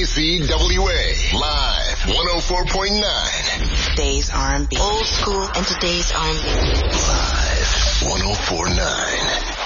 KCWA. Live 104.9. Today's R&B. Old school and today's R&B. Live 104.9.